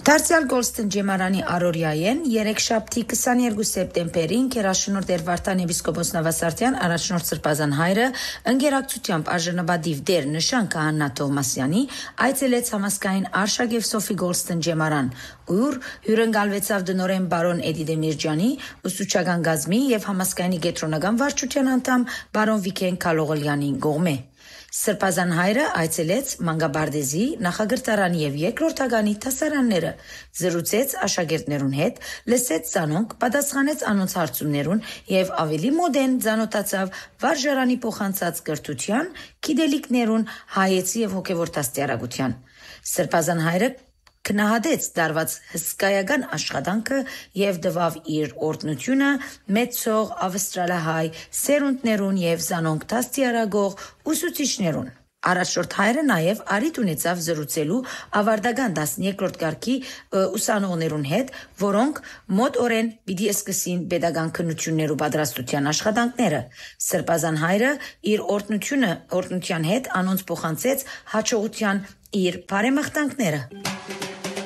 Դարձյալ Գոլստեն ջեմարանի առօրյայեն երեքշաբթի 22 սեպտեմբերին կերաշնորհ Վարդան եպիսկոպոս Նավասարդյան առաջնորդ Սրբազան հայրը ընկերակցությամբ արժանապատիվ դեր նշան Քահանա Թովմասյանի այցելեց համասկային Արշակ եւ Սոֆի Գոլստեն ջեմարան, ուր հյուրընկալվեցավ դնորեն բարոն Էդի Դեմիրճյանի, ուսուցչական գազմի եւ համասկայնի գետրոնական վարչության անդամ բարոն Վիգեն Քալողոլյանի կողմէ։ Սրբազան հայրը այցելեց Մանգաբարդեզի, Նախագրտարանի եւ երկրորդագանի դասարանները, զրուցեց աշակերտներուն հետ, լսեց ծանոթ, պատասխանեց անոնց հարցումներուն եւ ավելի մոդեն ծանոթացավ վարժարանի փոխանցած կրթության, գիտելիքներուն, հայեցի եւ հոգեվոր դաստիարակության։ Սրբազան հայրը քնահատեց դարված հսկայական աշխատանքը եւ դվավ իր օրհնությունը մեծող ավստրալահայ սերունդներուն եւ զանոնք դաստիարակող ուսուցիչներուն։ Առաջորդ հայրը նաև արիտ ունեցավ զրուցելու ավարտական 12-րդ կարգի ուսանողներուն հետ, որոնք մոտ օրեն պիտի սկսին պետական քննություններու պատրաստության աշխատանքները։ Սրբազան հայրը իր օրհնության հետ անոնց փոխանցեց հաջողության իր բարեմաղթանքները։